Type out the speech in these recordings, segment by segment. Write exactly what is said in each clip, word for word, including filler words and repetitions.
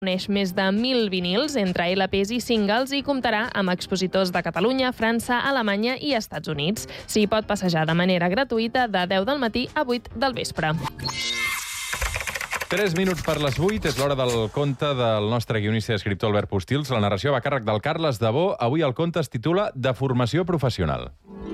Coneix més de mil vinils entre L Ps i singles i comptarà amb expositors de Catalunya, França, Alemanya i Estats Units. S'hi pot passejar de manera gratuïta de deu del matí a vuit del vespre. Tres minuts per les vuit, és l'hora del conte del nostre guionista i escriptor Albert Postils. La narració va a càrrec del Carles Dabó. Avui el conte es titula De formació professional.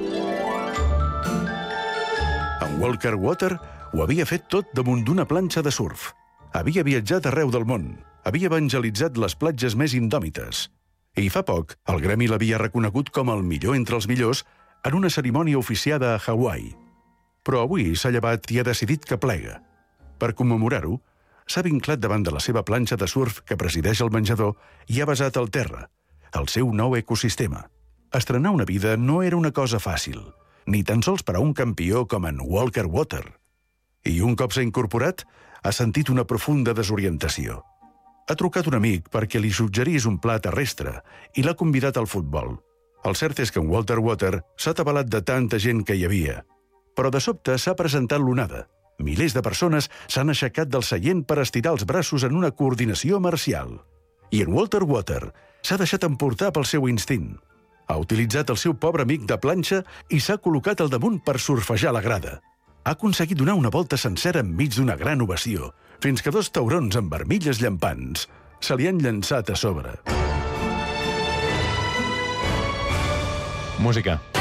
En Walker Water ho havia fet tot damunt d'una planxa de surf. Havia viatjat arreu del món. Havia evangelitzat les platges més indòmites. I fa poc, el gremi l'havia reconegut com el millor entre els millors en una cerimònia oficiada a Hawaii. Però avui s'ha llevat i ha decidit que plega. Per commemorar-ho, s'ha vinclat davant de la seva planxa de surf que presideix el menjador i ha basat al terra, el seu nou ecosistema. Estrenar una vida no era una cosa fàcil, ni tan sols per a un campió com en Walker Water. I un cop s'ha incorporat, ha sentit una profunda desorientació. Ha trucat un amic perquè li suggerís un pla terrestre i l'ha convidat al futbol. El cert és que en Walker Water s'ha atabalat de tanta gent que hi havia. Però de sobte s'ha presentat l'onada. Milers de persones s'han aixecat del seient per estirar els braços en una coordinació marcial. I en Walker Water s'ha deixat emportar pel seu instint. Ha utilitzat el seu pobre amic de planxa i s'ha col·locat al damunt per surfejar la grada. Ha aconseguit donar una volta sencera enmig d'una gran ovació, fins que dos taurons amb armilles llampants se li han llançat a sobre. Música.